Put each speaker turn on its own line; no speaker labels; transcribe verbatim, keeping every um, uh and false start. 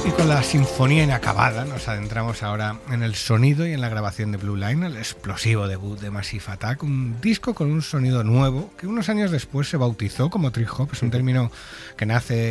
Y con la sinfonía inacabada nos adentramos ahora en el sonido y en la grabación de Blue Line, el explosivo debut de Massive Attack, un disco con un sonido nuevo que unos años después se bautizó como trip hop. Es un término que nace